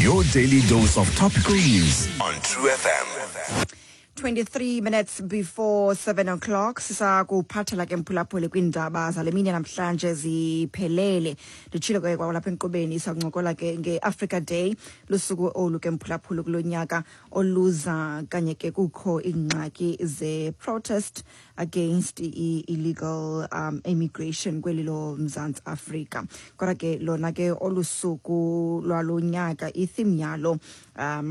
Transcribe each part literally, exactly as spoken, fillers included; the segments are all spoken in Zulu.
Your daily dose of topical news on True F M. twenty-three minutes before seven o'clock sisakuphathela ke mphulaphule kwindaba zale mini namhlanje ziphelele litshilo ke kwalapha enkqubeni sancokola ke ngeAfrica Day lusuku olu ke mphulaphule kulonyaka oluza kanye ke kukho ingxaki ze protest against illegal um, immigration kwelilo Mzantsi Afrika. Kodwa ke lona ke olusuku lwalonyaka itheme yalo um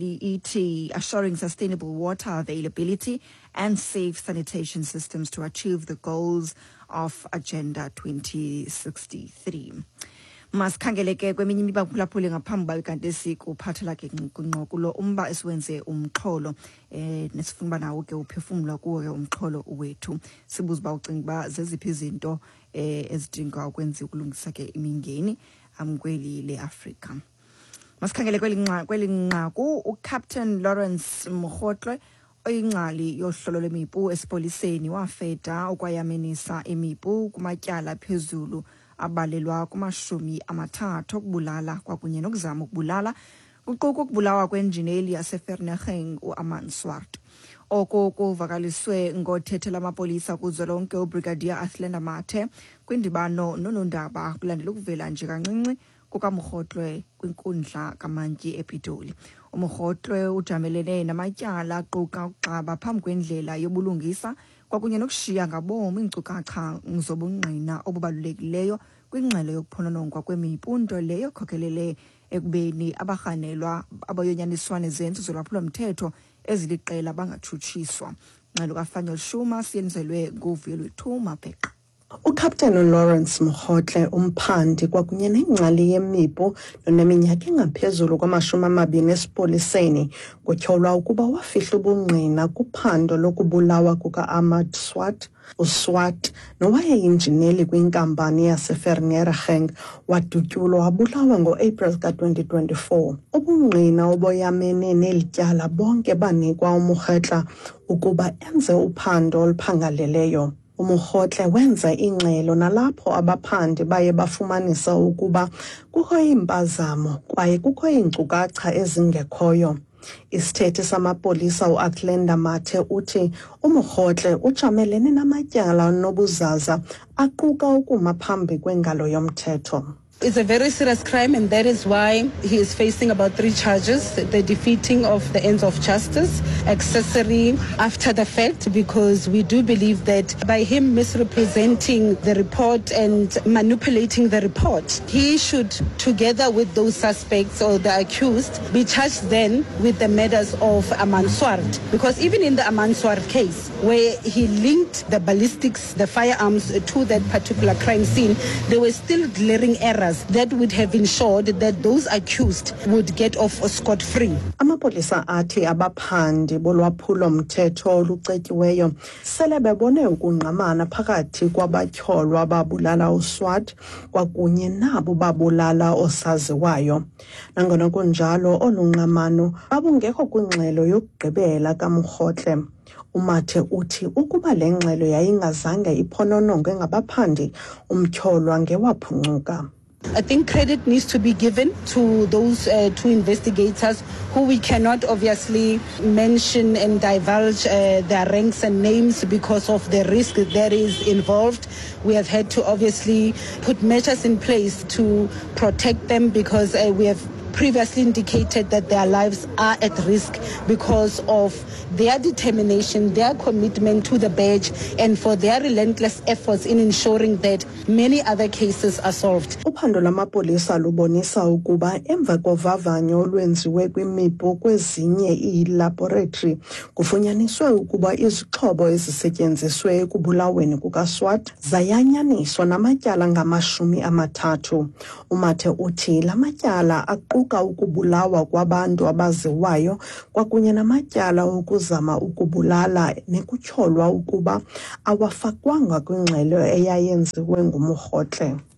ithi assuring sustainable water availability and safe sanitation systems to achieve the goals of Agenda twenty sixty-three. Masikhangeleke kweminye imibaphulaphule ngaphambi bayo kanti sikuphathela ke kunqokulo umba esiwenze umxholo eh nesifuna ba nawo ke uphefumula kuwo ke umxholo wethu sibuza ba ucinga ba zeziphi izinto eh ezidinga ukwenziwa ukulungisa ke imingeni amkweli le Africa. Masikhangele kwelinqa kwelinqaku uCaptain Lawrence Mokhotle oyingcali yohlolo lemipu esipoliseni wafeda ukwayamenisa imipu kumatyala phezulu abalelwa kumashumi amathathu okubulala kwakunye nokuzama ukubulala kuquka ukubulawa kwenjineli yaseVerneging uAman Swart. Oko kuvakaliswe ngothethela amapolisa kuzolonke uBrigadier Athlenda Mathe kwindibano nonondaba kulandela ukuvela nje kancinci kukaMokhotle kwinkundla kaMantyi ePitoli. uMokhotle ujamelene namatyala aquka ukuxaba phambi kwendlela yobulungisa kwakunye nokushiya ngabomi iinkcukacha zobungqina obubalulekileyo kwingxelo yokuphononongwa kwemipunto leyo khokhelele ekubeni abarhanelwa abayonyaniswa nezenzo zolwaphulo-mthetho eziliqela bangatshutshiswa. Ngxelo kaFanyel Shuma siyenzelwe nguvuyo lwethu Mabheqa. uCaptain Lawrence Mokhotle umphandi kwakunye nengcali yemipu noneminyaka engaphezulu kwamashumi amabini esipoliseni kutyholwa ukuba wafihla ubungqina kuphando lokubulawa kukaAhmad Swart uSwart nowayeyinjineli kwinkampani yaseVerneging wadutyulwa wabulawa ngoApril ka twenty twenty-four. Ubungqina oboyamene nelityala bonke banikwa uMokhotle ukuba enze uphando oluphangaleleyo. uMokhotle wenza ingxelo nalapho abaphandi baye bafumanisa ukuba kukho impazamo kwaye kukho iinkcukacha ezingekhoyo. Isithethi samapolisa uAthlenda Mathe uthi uMokhotle ujamelene namatyala nobuzaza aquka ukuma phambi kwengalo yomthetho. It's a very serious crime, and that is why he is facing about three charges: the defeating of the ends of justice, accessory after the fact, because we do believe that by him misrepresenting the report and manipulating the report, he should, together with those suspects or the accused, be charged then with the murders of Aman Swart. Because even in the Aman Swart case, where he linked the ballistics, the firearms to that particular crime scene, there were still glaring errors that would have ensured that those accused would get off scot-free. Amapolisa athi abaphandi bolwaphulo-mthetho olucetyiweyo sele bebone ukungqamana phakathi kwabatyholwa ababulala uSwart kwakunye nabo babulala osaziwayo. Nangona kunjalo olungqamano babungekho kwingxelo yokugqibela kaMokhotle. uMathe uthi ukuba le ngxelo yayingazange iphononongwe ngabaphandi umtyholwa ngewaphuncuka. I think credit needs to be given to those uh, two investigators who we cannot obviously mention and divulge uh, their ranks and names because of the risk that is involved. We have had to obviously put measures in place to protect them because uh, we have previously indicated that their lives are at risk because of their determination, their commitment to the badge, and for their relentless efforts in ensuring that many other cases are solved. Uphando lamapolisa lubonisa ukuba emva kovavanyo olwenziwe kwimipu kwezinye ii-laboratory kufunyaniswe ukuba izixhobo ezisetyenziswe ekubulaweni kukaSwart zayanyaniswa namatyala ngamashumi amathathu. uMathe uthi la matyala aquka ukubulawa kwabantu abaziwayo kwakunye namatyala ukuzama ukubulala nekutyholwa ukuba awafakwanga kwingxelo eyayenziwe nguMokhotle.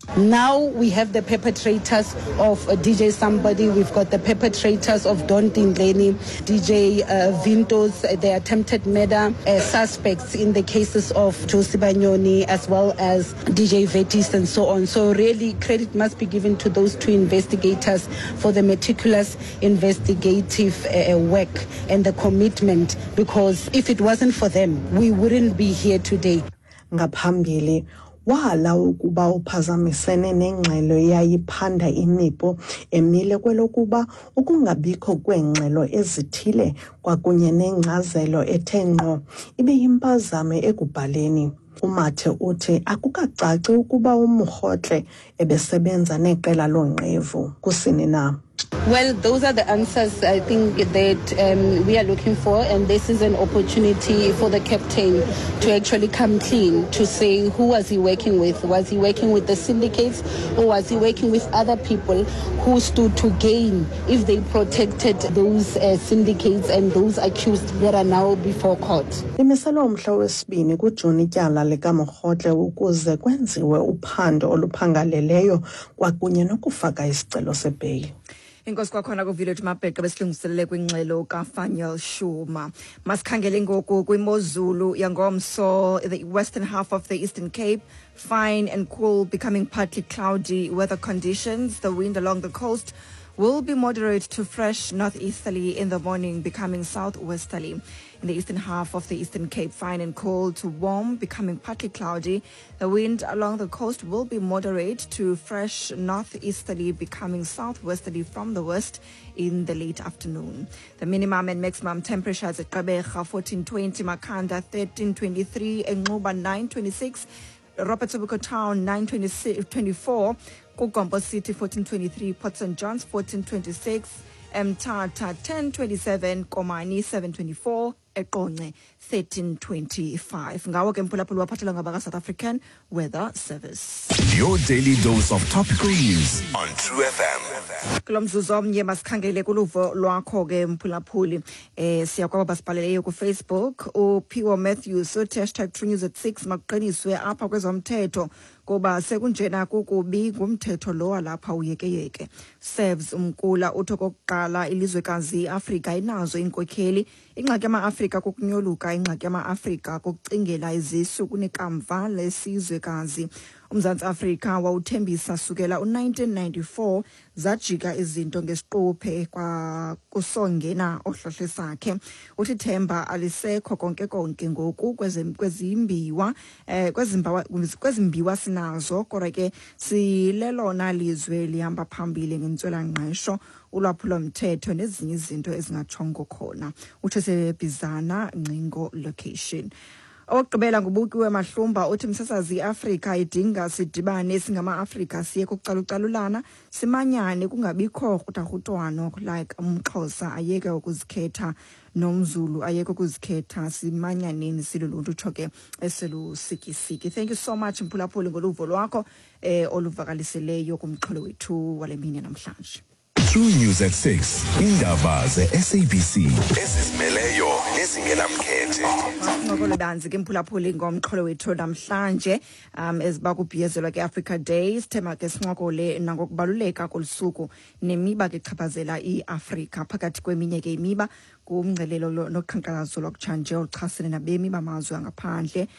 Now we have the perpetrators of uh, D J Somebody, we've got the perpetrators of Don Dindleni, D J uh, Vintos, uh, the attempted murder uh, suspects in the cases of Josie Banyoni as well as D J Vetis and so on. So really credit must be given to those two investigators for the meticulous investigative uh, work and the commitment, because if it wasn't for them, we wouldn't be here today. Ngaphambili wala ukuba uphazamisene nengxelo yayiphanda imipo emile kwelokuba ukungabikho kwengxelo ezithile kwakunye nengcazelo ethe ngqo ibe yimpazamo ekubhaleni. Umathe uthi akukacaci ukuba uMkhohle ebesebenza neqela lonqevu kusini na. Well, those are the answers I think that um, we are looking for, and this is an opportunity for the captain to actually come clean, to say who was he working with. Was he working with the syndicates, or was he working with other people who stood to gain if they protected those uh, syndicates and those accused that are now before court? Imiselwe umhla wesibini kujuni ityala likaMkhohle ukuze kwenziwe uphando oluphangaleleyo kwakunye nokufaka isicelo sebheyili. Inkosi kwakhona kuVillet Mabheka besilungiselele kwingxelo kaFaniel Shuma. Masikhangele ngoku kwimozulu yangomso, the western half of the Eastern Cape, fine and cool, becoming partly cloudy weather conditions. The wind along the coast will be moderate to fresh northeasterly in the morning, becoming southwesterly. In the eastern half of the Eastern Cape, fine and cold to warm, becoming partly cloudy. The wind along the coast will be moderate to fresh northeasterly, becoming southwesterly from the west in the late afternoon. The minimum and maximum temperatures at Gqeberha fourteen twenty, Makhanda thirteen twenty-three, Enxuba nine twenty-six, Robert Sobukwe Town nine twenty-four, Kukombo City fourteen twenty-three, Port Saint John's fourteen twenty-six, Mthatha ten twenty-seven, Komani seven twenty-four, Eqonce thirteen twenty-five. Ngawo ke mphulaphula waphathelwa ngabaka South African Weather Service. Your daily dose of topical news on True F M. Kulomzuzu omnye masikhangele kuluvo lwakho ke mphulaphuli. Eh siyakwaba basibhaleleyo ku Facebook. uPhiwo Matthews uthi hashtag True News at six makuqiniswe apha kwezomthetho kuba sekunjena kukubi ngumthetho lo walapha uyekeyeke. Serves umkula uthi kokuqala ilizwekazi Afrika inazo inkokheli. Ingxaki yama-Afrika kokunyoluka, ingxaki yama-Afrika kokucingela izisu kunekamva lesizwekazi. UMzantsi Afrika wawuthembisa sukela u-nineteen ninety-four zajika izinto ngesiquphe kwa kusongena ohlohle sakhe. Uthi themba alisekho konke konke ngoku kwezimbiwa eh kwezimbawa kwezimbiwa sinazo kodwa ke silelona lizwe lihamba phambili ngentswela ngqesho ulwaphulo mthetho nezinye izinto ezingachongo khona. Uthi sebizana Ngcingo location. Okugqibela ngubukiwe Mahlumba uthi msasazi Afrika idinga sidibane singama-Afrika siye kucalucalulana simanyane kungabikho rhutharhutwano like umXhosa ayeke ukuzikhetha nomZulu ayeke ukuzikhetha simanyaneni siluluntu utsho esilusikisiki. Thank you so much mphulaphuli ngoluvo lwakho eh oluvakaliseleyo kumxholo wethu wale mini namhlanje. True News at six. Indaba ze-S A B C ezizimeleyo nezingenamkhethe. Ngokolo banzi ke mphulaphuli ngomxholo wethu namhlanje um eziba kubhiyezelwa ke Africa Day sithema ke sincokole nangokubaluleka kolusuku nemiba ke chaphazela iAfrika phakathi kweminye ke imiba kumngcelelo nokukhankalazo lokutshanje oluchasene nabemi bamazwe angaphandle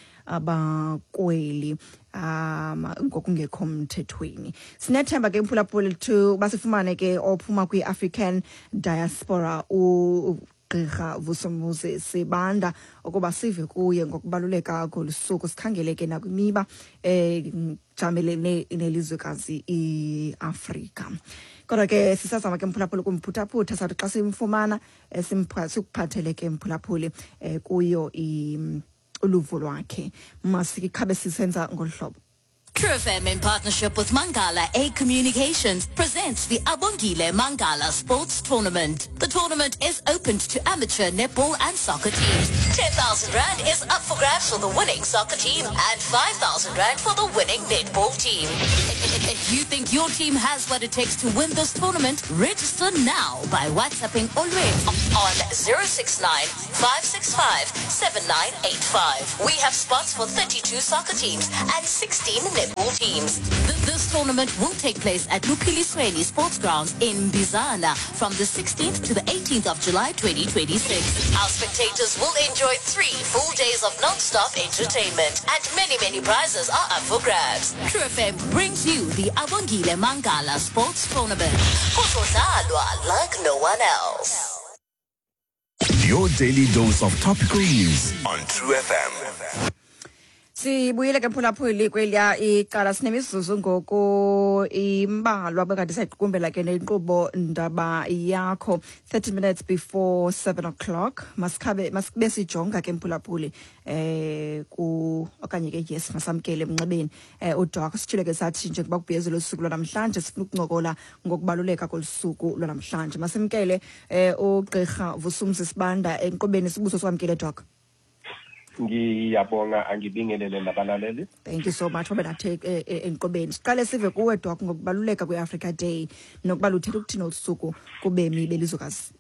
abakweli um ngokungekho mthethweni. Sinethemba ke mphulaphuli to basifumane ke ophuma kwi-African diaspora u Gqirha Vusomuzi Sibanda ukuba sive kuye ngokubaluleka kolusuku sikhangeleke nakwimiba eh jamelene nelizwekazi iAfrika. Kodwa ke sisazama ke mphulaphuli kumphuthaphutha sathi xa simfumana simphatheleke ke mphulaphuli eh kuyo i uluvo lwakhe masikhabe sisenza ngolhlobo. True F M in partnership with Mangala A Communications presents the Abongile Mangala Sports Tournament. The tournament is open to amateur netball and soccer teams. ten thousand rand is up for grabs for the winning soccer team and five thousand rand for the winning netball team. If you think your team has what it takes to win this tournament, register now by WhatsApping already on zero six nine, five six five, seven nine eight five. We have spots for thirty-two soccer teams and sixteen netball netball teams. Th- this tournament will take place at Lupilisweni Sports Grounds in Bizana from the sixteenth to the eighteenth of July twenty twenty-six. Our spectators will enjoy three full days of non-stop entertainment and many, many prizes are up for grabs. True F M brings you the Abongile Mangala Sports Tournament. Kuzodlalwa like no one else. Your daily dose of topical news on True F M. Sibuyele ke phulaphuli kweliya iqala sinemizuzu ngoko imbalwa bekade sayiqukumbela ke nenkqubo ndaba yakho thirty minutes before seven o'clock masikhabe masikube sijonga ke mphulaphuli eh ku okanye ke yes masamkele emnxebeni eh uDoc sithile ke sathi nje kuba kubhiyezela usuku lwanamhlanje sifuna ukuncokola ngokubaluleka kolusuku lwanamhlanje masimkele eh uGqirha Vusumuzi Sibanda enkqubeni sibuso sikwamkele Doc. Ngiyabonga angibingelele nabalaleli. Thank you so much for that take enqobeni. Siqale sive kuwe Doc ngokubaluleka kweAfrica Day nokuba luthela ukuthina usuku kubemi belizwekazi.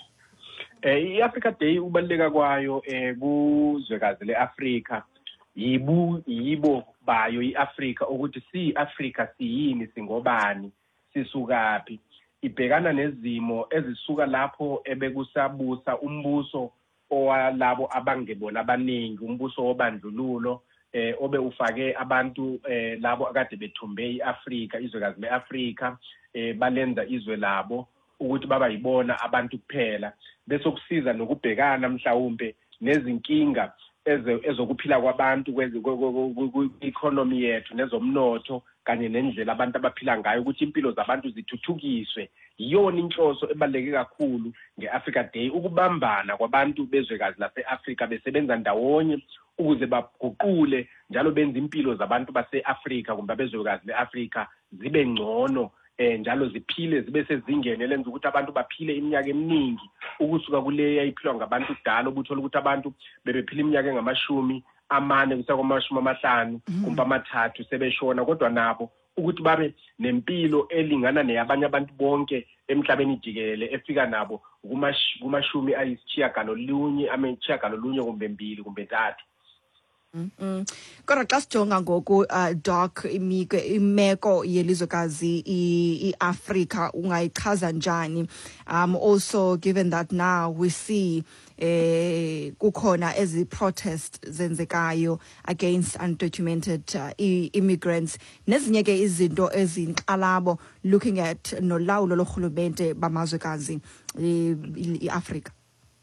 Eh iAfrica Day ubaluleka kwayo eh kuzwekazi leAfrika yibu yibo bayo iAfrika ukuthi si Africa siyini singobani sisukapi ibhekana nezimo ezisuka lapho ebekusabusa umbuso owalabo abangebona abaningi umbuso wobandlululo eh obe ufake abantu eh labo akade bethumbe iAfrika izwekazi leAfrika eh balenza izwe labo ukuthi baba yibona abantu kuphela bese kusiza nokubhekana mhlawumbe nezinkinga ezokuphila kwabantu kwe-economy yethu nezomnotho kanye nendlela abantu abaphila ngayo ukuthi impilo zabantu zithuthukiswe yiyona inhloso ebaluleke kakhulu ngeAfrica Day ukubambana kwabantu bezwekazi laseAfrika besebenza ndawonye ukuze baguqule njalo benze impilo zabantu baseAfrika kumbe bezwekazi leAfrika zibe ngcono eh njalo ziphile zibe sezingene lenza ukuthi abantu baphile iminyaka eminingi ukusuka kule yayiphilwa ngabantu kudala ubuthola ukuthi abantu bebephila iminyaka engamashumi amane kusakwamashumi amahlanu kumbe amathathu sebeshona kodwa nabo ukuthi babe nempilo elingana neyabanye abantu bonke emhlabeni jikelele efika nabo kumashumi ayisitshiyagalolunye ametshiyagalolunye kumbe mbili kumbe ntathu. Mm. Kodwa xa sijonga ngoku uh, Doc imike imeko yelizwekazi iAfrika ungayichaza njani um also given that now we see eh kukhona ezi protest zenzekayo against undocumented uh, immigrants nezinye ke izinto ezinqalabo looking at nolawulo lorhulumente bamazwekazi iAfrika.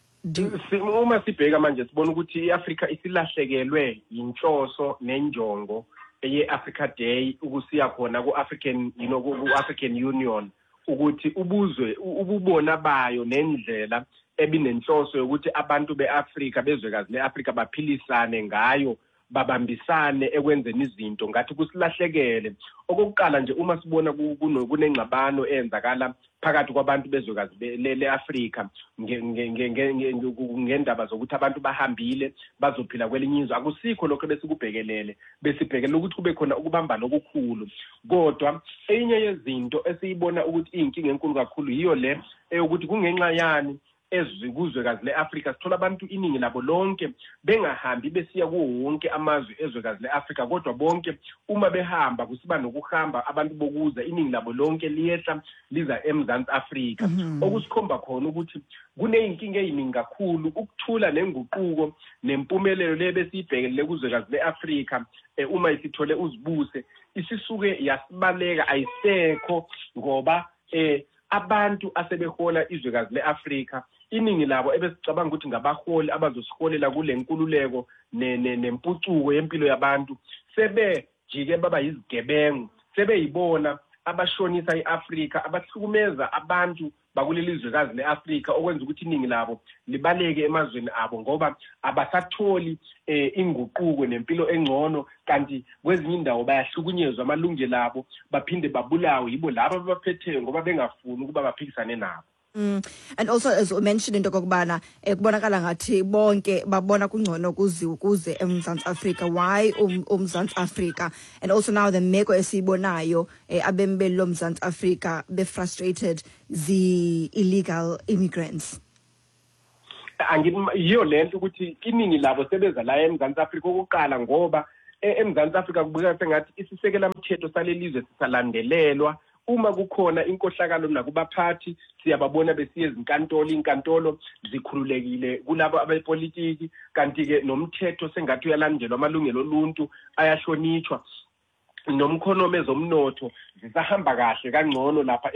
Uma sibheka manje sibona ukuthi iAfrika isilahlekelwe inhloso nenjongo eyeAfrica Day ukusiya khona kuAfrican you know kuAfrican Union ukuthi ubuzwe ububona bayo nendlela ebinenhloso yokuthi abantu beAfrika bezwekazi leAfrika baphilisane ngayo babambisane ekwenzeni izinto ngathi kusilahlekele okokuqala nje uma sibona kunengxabano eyenzakala phakathi kwabantu bezwekazi leAfrika ngendaba zokuthi abantu bahambile bazophila kwelinye izwe akusikho lokho besikubhekelele besibhekele ukuthi kube khona ukubambana okukhulu kodwa enye yezinto esiyibona ukuthi inkinga enkulu kakhulu yiyo le eyokuthi kungenxa yani ezikuzwekazi leAfrika sithola abantu iningi labo lonke bengahambi besiya kuwo wonke amazwe ezwekazi leAfrika kodwa bonke uma behamba kusiba nokuhamba abantu bokuza iningi labo lonke liyehla liza eMzansi Afrika okusikhomba khona ukuthi kuneyinkinga eziningi kakhulu ukuthula nenguquko nempumelelo lebesibhekelele kuzwekazi leAfrika uma isithole uzibuse isisuke yasibaleka ayisekho ngoba eh abantu asebehola izwekazi leAfrika iningi labo ebesicabanga ukuthi ngabaholi abazosiholela kule nkululeko nempucuko yempilo yabantu sebe jike baba yizigebengu sebeyibona abashonisa iAfrika abahlukumeza abantu bakulelizwekazi leAfrika okwenza ukuthi iningi labo libaleke emazweni abo ngoba abasatholi inguquko nempilo engcono kanti kwezinye indawo bayahlukunyezwa amalungelo abo baphinde babulawe yibo labo abaphetheyo ngoba bengafuni ukuba baphikisane nabo. Mm. And also as you mentioned into kokubana ekubonakala ngathi bonke babona kungcono kuziwe kuze eMzantsi Afrika why um, uMzantsi Afrika and also now the meko esibonayo eh, abembe lo Mzantsi Afrika be frustrated the illegal immigrants. Angiyiyo lento ukuthi iningi labo sebeza la eMzantsi Afrika okuqala ngoba eMzantsi Afrika kubukeka sengathi isisekela mthetho salelizwe sisalandelelwa. Uma kukhona inkohlakalo nakubaphathi siyababona besiye ezinkantolo inkantolo zikhululekile kulabo abepolitiki kanti ke nomthetho sengathi uyalandelwa amalungelo oluntu ayahlonishwa nomkhonomo ezomnotho zisahamba kahle kangcono lapha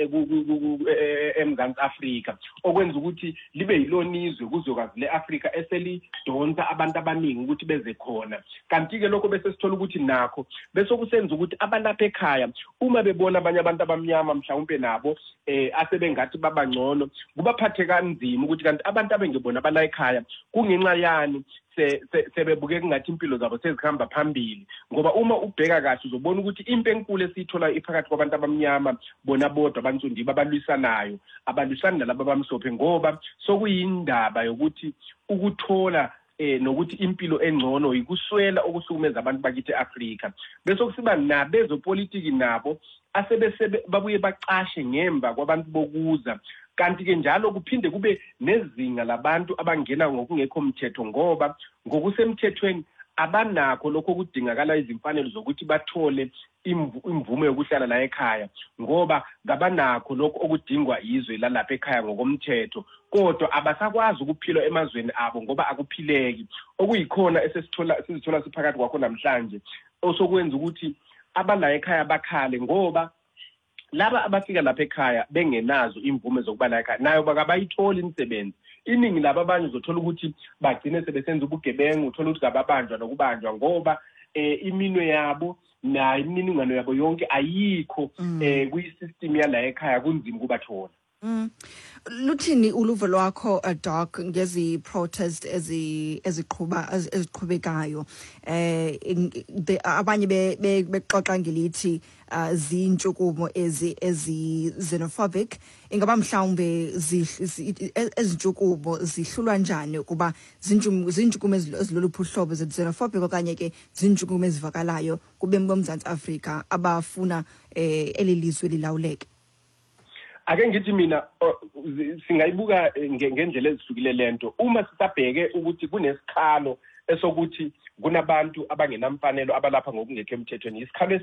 eMzantsi Afrika okwenza ukuthi libe yilonizwe kuzwekazi leAfrika eselidonsa abantu abaningi ukuthi beze khona kanti ke lokho bese sithola ukuthi nakho bese kusenza ukuthi abalapha ekhaya uma bebona abanye abantu abamnyama mhlawumbe nabo eh asebengathi babangcono kubaphathe kanzima ukuthi kanti abantu abengebona abala ekhaya kungenxa yani se sebebuke kungathi impilo zabo sezikhamba phambili ngoba uma ubheka kahle uzobona ukuthi impi enkulu esithola iphakathi kwabantu abamnyama bona bodwa abantsundi babalwisanayo abalwisana nalabo abamhlophe ngoba sokuyindaba yokuthi ukuthola eh nokuthi impilo engcono ikuswela okusukumeza abantu bakithi eAfrika bese kusiba nabezopolitiki nabo asebese babuye baqashe ngemva kwabantu bokuza kanti ke njalo kuphinde kube nezinga labantu abangena ngokungekho mthetho ngoba ngokusemthethweni abanakho lokho kudingakala izimfanelo zokuthi bathole imvume yokuhlala la ekhaya ngoba ngabanakho lokho okudingwa izwe lalapha ekhaya ngokomthetho kodwa abasakwazi ukuphila emazweni abo ngoba akuphileki okuyikhona esesithola sizithola siphakathi kwakho namhlanje osokwenza ukuthi abala ekhaya bakhale ngoba laba abafika lapha ekhaya bengenazo imvume zokuba la ekhaya nayo bakabayithola imisebenzi iningi laba abanye uzothola ukuthi bagcine sebesenza ubugebengu uthola ukuthi ngababanjwa nokubanjwa ngoba eh iminwe yabo na imininingano yabo yonke ayikho eh kuyisystem yala ekhaya kunzima kubathola. Mm. Luthini uluvo lwakho uh, Doc ngezi protest ezi eziqhuba eziqhubekayo eh abanye bexoxa ngelithi zintshukumo ezi ezi xenophobic ingaba mhlawumbe ezintshukumo zihlulwa njani kuba zintshukumo eziloluphi uhlobo ze-xenophobic okanye ke zintshukumo ezivakalayo kube eMzantsi Afrika abafuna eh elilizwe lilawuleke? Ake ngithi mina singayibuka ngendlela ezihlukile lento uma sisabheke ukuthi kunesikhalo esokuthi kunabantu abangenamfanelo abalapha ngokungekho emthethweni isikhalo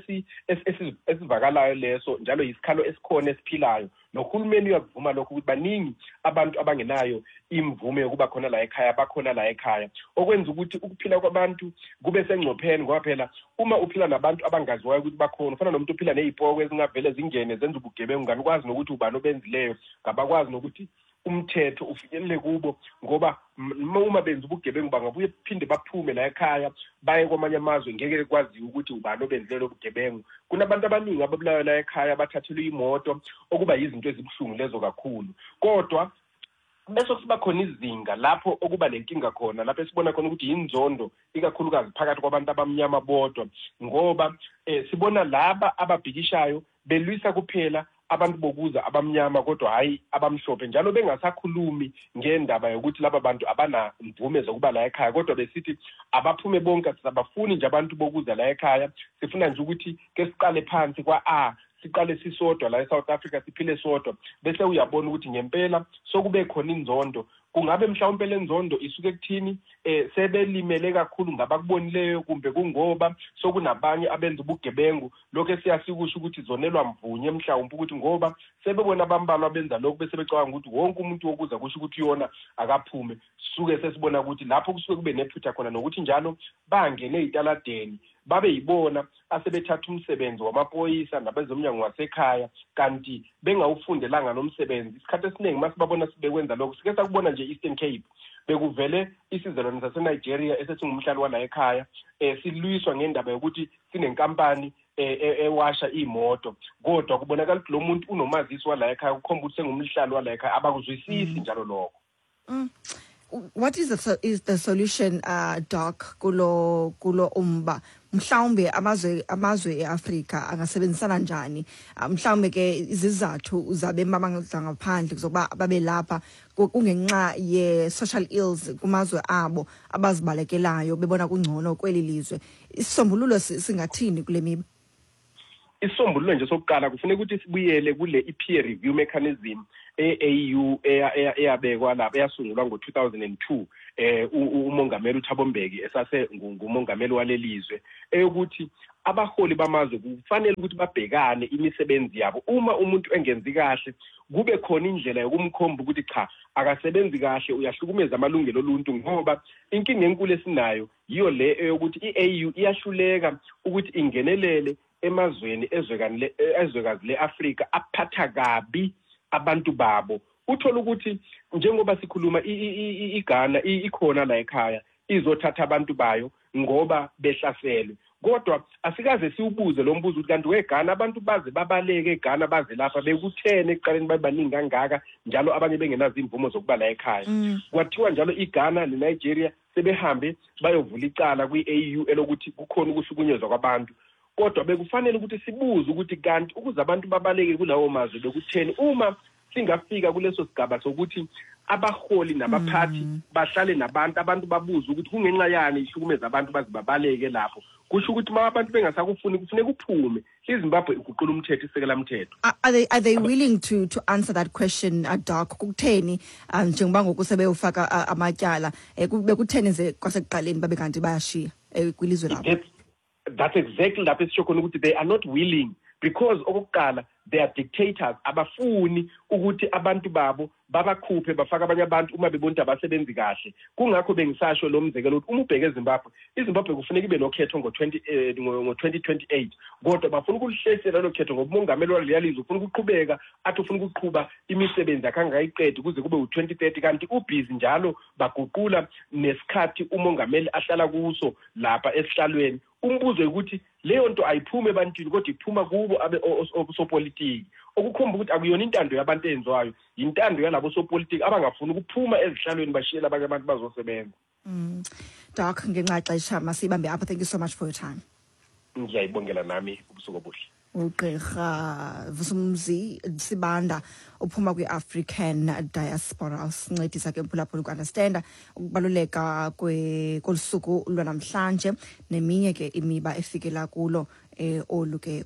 esivakalayo leso njalo isikhalo esikhona esiphilayo nohulumeni uyakuvuma lokho ukuthi baningi abantu abangenayo imvume yokuba khona la ekhaya bakhona la ekhaya okwenza ukuthi ukuphila kwabantu kube sengcopheni ngoba phela uma uphila nabantu abangaziwayo ukuthi bakhona ufana nomuntu uphila nezipoko ezingavele zingene zenza ubugebengu nganikwazi nokuthi ubani obenzileyo ngabakwazi nokuthi umthetho ufikelele kubo ngoba uma benza ubugebengu bangabuye phinde baphume la ekhaya baye kwamanye amazwe ngeke kwazi ukuthi ubani obenzile lobugebengu kunabantu abaningi ababulayo la ekhaya bathathelwe imoto okuba izinto ezibuhlungu lezo kakhulu kodwa bese kusiba khona izinga lapho okuba lenkinga khona lapho sibona khona ukuthi inzondo ikakhulukazi phakathi kwabantu abamnyama bodwa ngoba eh, sibona laba ababhikishayo belwisa kuphela abantu bokuza abamnyama kodwa hayi abamhlophe njalo bengasakhulumi ngendaba yokuthi laba bantu abana imvume zokuba la ekhaya kodwa besithi abaphume bonke sisabafuni nje abantu bokuza la ekhaya sifuna nje ukuthi ke siqale phansi kwa a siqale sisodwa la eSouth Africa siphile sodwa bese uyabona ukuthi ngempela sokube khona inzondo kungabe mhlawumbe lenzondo isuke kuthini eh sebelimele kakhulu ngabakubonileyo kumbe kungoba sokunabanye abenza ubugebengu lokho esiyasikusho ukuthi zonelwa mvunye mhlawumbe ukuthi ngoba sebebona abambalwa benza lokho bese becabanga ukuthi wonke umuntu wokuza kusho ukuthi yona akaphume suke sesibona ukuthi lapho kusuke kube nephutha khona nokuthi njalo bangene ezitaladeni babe yibona asebethatha umsebenzi wamapolisa nabezomnyango wasekhaya kanti bengawufundelanga nomsebenzi isikhathi esiningi masibabona sibekwenza lokho sike sakubona nje Eastern Cape bekuvele isizalwane saseNigeria esesingumhlali wala ekhaya eh silwiswa ngendaba yokuthi sinenkampani ewasha imoto kodwa kubonakala ukuthi lo muntu unomazisi wala ekhaya ukhomba ukuthi sengumhlali wala ekhaya abakuzwisisi njalo lokho. Mm. What is the is the solution uh Doc kulo kulo umba mhlawumbe amazwe amazwe eAfrika angasebenzisana njani mhlawumbe ke izizathu uzabe mabangeza ngaphandle kuzoba babe lapha kungenxa ye social ills kumazwe abo abazibalekelayo bebona kungcono kweli lizwe isisombululo singathini kule miba? isombululo nje sokuqala kufanele ukuthi sibuyele kule i-peer review mechanism e-A U eyabekwa lapha eyasungulwa ngo two thousand two eh umongameli uThabo Mbeki esase ngumongameli walelizwe eyokuthi abaholi bamazwe kufanele ukuthi babhekane imisebenzi yabo uma umuntu engenzi kahle kube khona indlela yokumkhomba ukuthi cha akasebenzi kahle uyahlukumeza amalungelo oluntu ngoba inkinga enkulu esinayo yiyo le eyokuthi i-A U iyahluleka ukuthi ingenelele emazweni ezwekane ezwekazi leAfrika aphatha kabi abantu babo uthola ukuthi njengoba sikhuluma iGhana ikhona la ekhaya izothatha abantu bayo ngoba behlaselwe kodwa asikaze siubuze lo mbuzo ukuthi kanti weGhana abantu baze babaleke eGhana baze lapha bekuthene ekuqaleni babaningi kangaka njalo abanye bengenazo imvumo zokuba la ekhaya kwathiwa njalo iGhana neNigeria sebehambe bayovula icala kwi-A U elokuthi kukhona ukuhlukunyezwa kwabantu kodwa bekufanele ukuthi sibuze ukuthi kanti ukuze abantu babaleke kulawo mazwe bekutheni uma singafika kuleso sigaba sokuthi abaholi nabaphathi bahlale nabantu abantu babuza ukuthi kungenxa yani ihlukumeza abantu bazibabaleke lapho kusho ukuthi uma abantu bengasakufuni kufuneka kuphume iZimbabwe iguqula umthetho isekela umthetho. Are they are they willing to to answer that question at dark kukutheni njengoba ngokusebe ufaka amatyala bekutheni nje kwasekuqaleni babe kanti bayashiya kwilizwe lapho? That's exactly lapho esisho khona ukuthi they are not willing because okokuqala they are dictators abafuni ukuthi abantu babo babakhuphe bafaka abanye abantu uma bebonta abasebenzi kahle kungakho bengisasho lo mzekelo ukuthi uma ubheke eZimbabwe iZimbabwe kufanele ibe nokhetho ngo twenty twenty-eight kodwa bafuna ukulihlesela lo khetho ngoba umongameli walelizwe ufuna ukuqhubeka athi ufuna ukuqhuba imisebenzi akangayiqedi kuze kube u twenty thirty kanti ubhizi njalo baguqula nesikhathi umongameli ahlala kuso lapha esihlalweni umbuzo ukuthi leyo nto ayiphume ebantwini kodwa iphuma kubo abe osopolitiki okukhomba ukuthi akuyona intando yabantu enziwayo intando yalabo sopolitiki abangafuni ukuphuma ezihlalweni bashiyela abanye abantu bazosebenza. Mm. Doc ngenxaxesha masibambe apha. Thank you so much for your time. Ngiyayibongela nami ubusuku obuhle. Ugqirha Vusumuzi Sibanda uphuma kwi-African Diaspora usincedisa ke mphulaphula uku-understanda ukubaluleka kwekolisuku lwanamhlanje neminye ke imiba efikela kulo eh oluke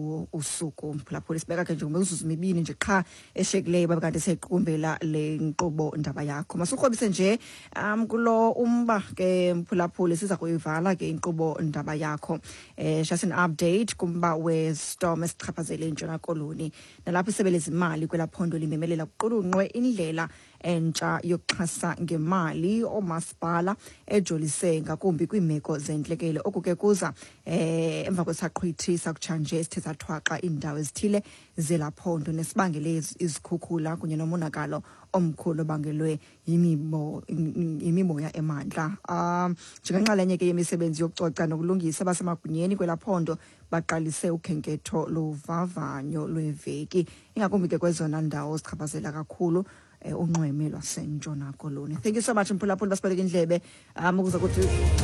usuku mphulaphula sibeka ke njengoba uzuzu mibini nje qha eshekileyo bakanti seqhumbela le nkqubo ndaba yakho masukhobise nje um kulo umba ke mphulaphula siza kuyivala ke inkqubo ndaba yakho eh just an update kumba weStorm esichaphazele eNtshona Koloni nalapho isebeleza imali kwelaphondo limemelela kuqulunqwe indlela entsha yokuxhasa ngemali omasipala ejolise ngakumbi kwimeko zentlekele okuke kuza eh emva kwesaqhwithisa kutshanje isithetha thwaxa indawo ezithile zelaphondo nesibangele izikhukhula kunye nomonakalo omkhulu bangelwe yimimo imimoya emandla um njengenxalenye ke yemisebenzi yokucoca nokulungisa basemagunyeni kwelaphondo baqalise ukhenketho lovavanyo lweveki ingakumbi ke kwezona ndawo zichaphazela kakhulu unxweme lwaseNtshona Koloni. Thank you so much mphulaphula basibeleke indlebe um ukuza kuthi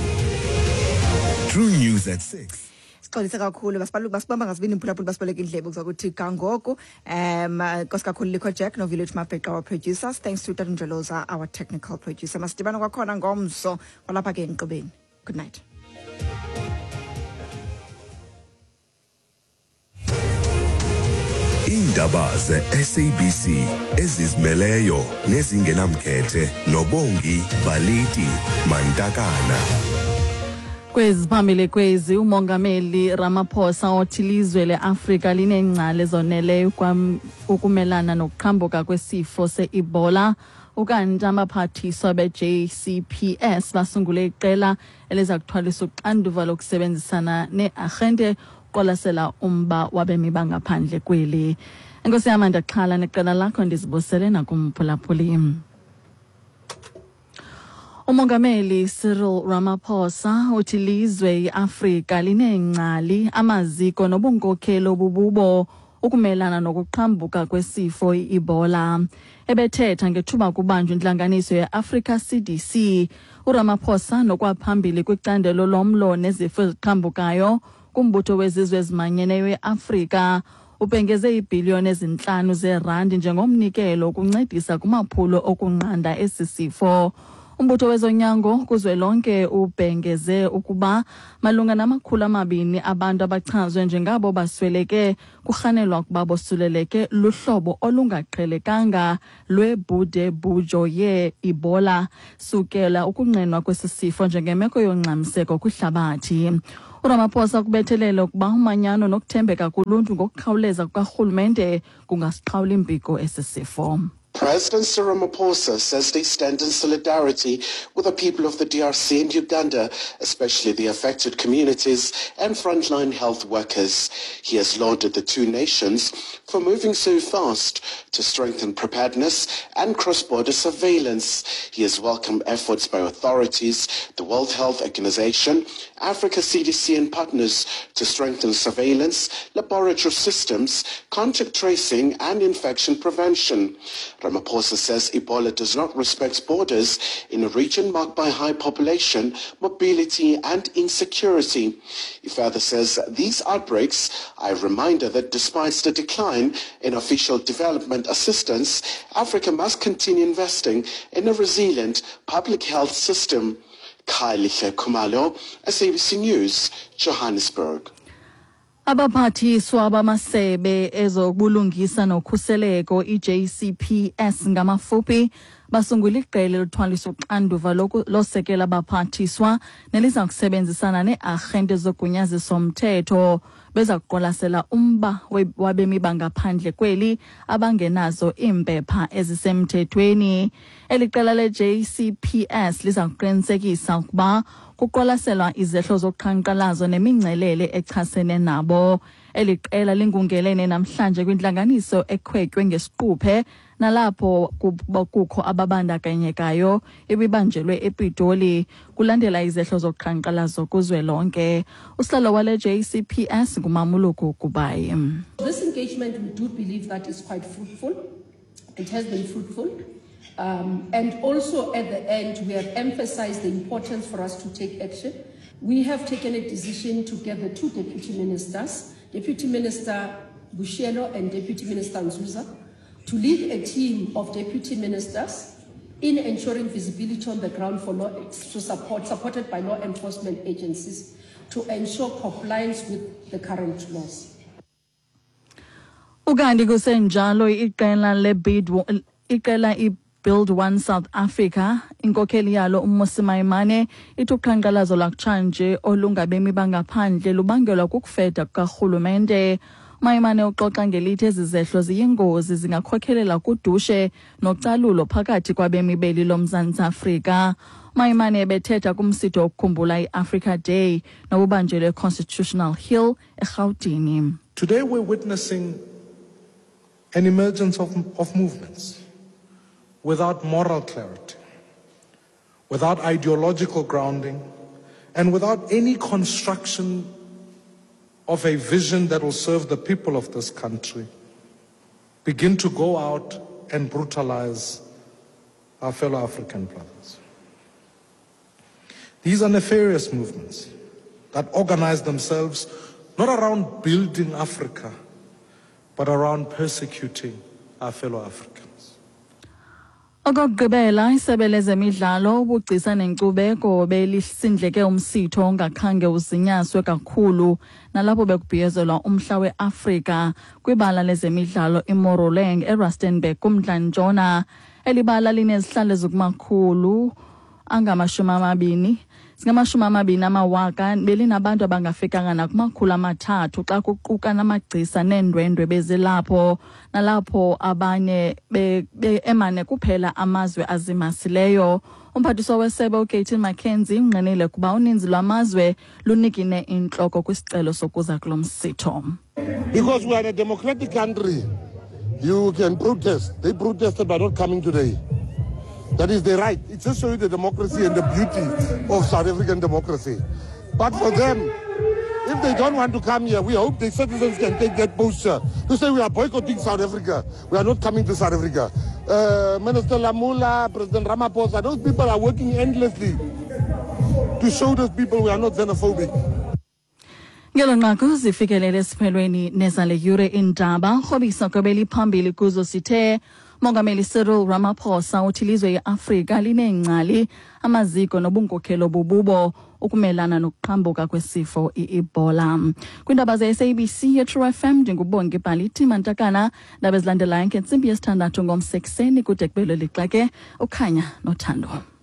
True News at six. Sixolisa kakhulu basibala basibamba ngasibini mphulaphula basibeleke indlebe ukuza kuthi kangoku um nkosikakhulu Likho Jack no Village Mabheka our producers. Thanks to Tata Ndloza our technical producer. Masidibana kwakhona ngomso kwalapha ke enkqubeni. Good night. Indaba ze-S A B C ezizimeleyo nezingenamkhethe nobongi Baliti Mantakana. Kwezi phambili kwezi umongameli Ramaphosa othi ilizwe leAfrika linengcale zoneleyo ukumelana nokuqhambuka kwesifo se-Ebola ukanti abaphathiswa be-J C P S basungule iqela eliza kuthwalisa uxanduva lokusebenzisana ne-agente qolasela umba wabemi bangaphandle kweli. Enkosi yami ndaxhala neqela lakho ndizibusele nakumphulaphuli. Umongameli Cyril Ramaphosa uthi ilizwe iAfrika linengcali amaziko nobunkokhelo obububo ukumelana nokuqhambuka kwesifo iEbola. Ebethetha ngethuba kubanjwa intlanganiso yeAfrica C D C, uRamaphosa nokwaphambili kwicandelo lomlo nezifo eziqhambukayo kumbutho wezizwe ezimanyeneyo eAfrika ubhengeze ibhiliyoni ezintlanu zerandi njengomnikelo ukuncedisa kumaphulo okunqanda esi sifo. Umbutho wezonyango kuzwelonke ubhengeze ukuba malunga namakhulu amabini abantu abachazwe njengabo basweleke kurhanelwa ukuba bosuleleke luhlobo olungaqhelekanga lwebude bujo ye-Ebola sukela ukunqenwa kwesi sifo njengemeko yongxamiseko kwihlabathi. uRamaphosa kubethelela ukuba umanyano nokuthembeka kuluntu ngokukhawuleza kukarhulumente kungasiqhawula impiko esi sifo. President Cyril Ramaphosa says they stand in solidarity with the people of the D R C and Uganda, especially the affected communities and frontline health workers. He has lauded the two nations for moving so fast to strengthen preparedness and cross-border surveillance. He has welcomed efforts by authorities, the World Health Organization, Africa C D C and partners to strengthen surveillance, laboratory systems, contact tracing and infection prevention. Ramaphosa says Ebola does not respect borders in a region marked by high population, mobility and insecurity. He further says these outbreaks are a reminder that despite the decline in official development assistance, Africa must continue investing in a resilient public health system. Khalihle Khumalo, S A B C News, Johannesburg. Abaphathiswa abamasebe ezobulungisa nokhuseleko i-J C P S ngamafuphi basungula iqela lothwaliso uxanduva losekela abaphathiswa neliza kusebenzisana ne-arhente zogunyaziso umthetho beza kuqwalasela umba wabemi bangaphandle kweli abangenazo impepha ezisemthethweni. Eli qela le-J C P S liza kuqinisekisa ukuba kuqwalaselwa izehlo zoqhankqalazo nemingcelele echasene nabo. Eli qela lingungelene namhlanje kwintlanganiso ekhwetywe ngesiquphe nalapho kukho ababandakanyekayo ebibanjelwe ePitoli kulandela izehlo zoqhankqalazo kuzwelonke. Usihlalo wale J C P S ngumamuluku Kubayi. This engagement, we do believe that is quite fruitful. It has been fruitful. Um, and also at the end, we have emphasized the importance for us to take action. We have taken a decision to get the two deputy ministers, Deputy Minister Bushielo and Deputy Minister Nzuza, to lead a team of deputy ministers in ensuring visibility on the ground for law to support, supported by law enforcement agencies to ensure compliance with the current laws. Ugandi kusenjalo iqela le bid iqela i Build One South Africa inkokheli yalo uMmusi Maimane ithi uqhankqalazo lakutshanje olungabemi bangaphandle lubangelwa kukufeda kukarhulumente. Maimane uxoxa ngelithi ezizehlo ziyingozi zingakhokhelela kudushe nocalulo phakathi kwabemi beli loMzantsi Afrika. Maimane bethetha kumsitho okukhumbula i-Africa Day nobubanjelwe Constitutional Hill eGauteng. Today we're witnessing an emergence of, of movements without moral clarity, without ideological grounding, and without any construction of a vision that will serve the people of this country, begin to go out and brutalize our fellow African brothers. These are nefarious movements that organize themselves not around building Africa, but around persecuting our fellow Africans. Okugqibela isebe lezemidlalo ubugcisa nenkcubeko belisindleke umsitho ongakhange uzinyaswe kakhulu nalapho bekubhiyozelwa umhla weAfrika kwibala lezemidlalo iMoroleng eRustenburg kumntla ntshona. Elibala linezihlalo ezimakhulu angamashumi amabini singamashumi amabini amawaka belinabantu abangafikanga nakumakhulu amathathu xa kuquka namagcisa neendwendwe bezilapho nalapho abanye emane kuphela amazwe azimasileyo. Umphathiswa wesebe uKatie Mackenzie unqenile kuba uninzi lwamazwe lunikine intloko kwisicelo sokuza kulo msitho. Because we are a democratic country, you can protest. They protested by not coming today. That is the right. It just shows you the democracy and the beauty of South African democracy. But for them, if they don't want to come here, we hope the citizens can take that posture to say we are boycotting South Africa. We are not coming to South Africa. Uh, Minister Lamula, President Ramaphosa, those people are working endlessly to show those people we are not xenophobic. Ngelo nqaku zifikelele esiphelweni nezale yure indaba rhobisa kwebeli phambili kuzo sithe Mongameli Cyril Ramaphosa uthi ilizwe iAfrika lineengcali amaziko nobunkokhelo bobubo ukumelana nokuqhambuka kwesifo i-Ebola. Kwindaba ze-S A B C ye-True F M ndingubonge Bhalithi Mantakana, ndaba ezilandelayo ngentsimbi yesithandathu ngomso ekuseni kude kubelwe lixake ukhanya nothando.